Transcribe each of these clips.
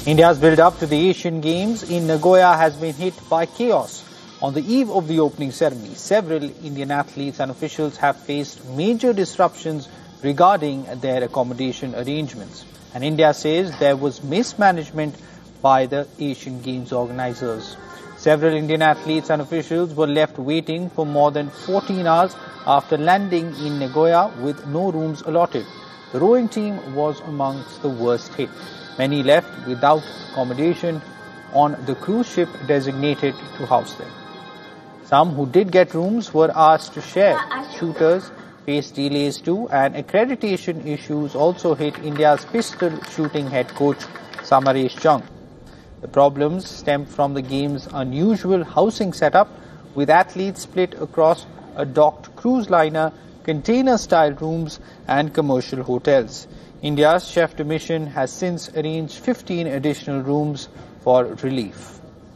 India's build-up to the Asian Games in Nagoya has been hit by chaos. On the eve of the opening ceremony, several Indian athletes and officials have faced major disruptions regarding their accommodation arrangements. And India says there was mismanagement by the Asian Games organizers. Several Indian athletes and officials were left waiting for more than 14 hours after landing in Nagoya with no rooms allotted. The rowing team was amongst the worst hit. Many left without accommodation on the cruise ship designated to house them. Some who did get rooms were asked to share. Shooters faced delays too, and accreditation issues also hit India's pistol shooting head coach Samaresh Jung. The problems stemmed from the game's unusual housing setup, with athletes split across a docked cruise liner, container-style rooms and commercial hotels. India's chef de mission has since arranged 15 additional rooms for relief.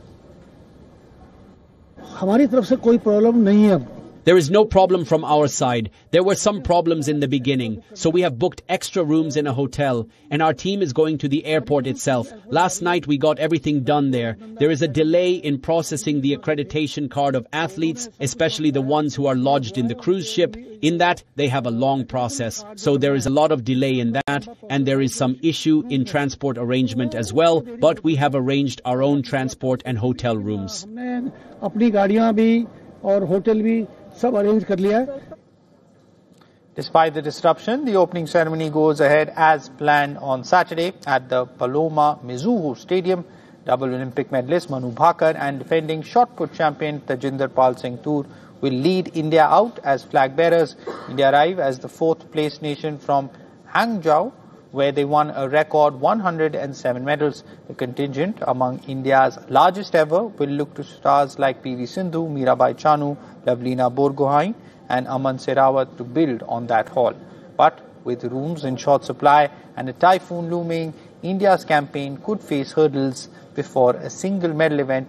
हमारी तरफ से कोई problem नहीं है अब. There is no problem from our side. There were some problems in the beginning, so we have booked extra rooms in a hotel, and our team is going to the airport itself. Last night we got everything done there. There is a delay in processing the accreditation card of athletes, especially the ones who are lodged in the cruise ship. In that, they have a long process. So there is a lot of delay in that, and there is some issue in transport arrangement as well, but we have arranged our own transport and hotel rooms. अपनी गाड़ियां भी और hotel भी सब arrange कर लिया है. Despite the disruption, the opening ceremony goes ahead as planned on Saturday at the Paloma Mizuho Stadium. Double Olympic medalist Manu Bhakar and defending shot put champion Tajinder Pal Singh Toor will lead India out as flag bearers. India arrive as the fourth place nation from Hangzhou, where they won a record 107 medals. The contingent, among India's largest ever, will look to stars like PV Sindhu, Mirabai Chanu, Lavlina Borgohain and Aman Sehrawat to build on that haul. But with rooms in short supply and a typhoon looming, India's campaign could face hurdles before a single medal event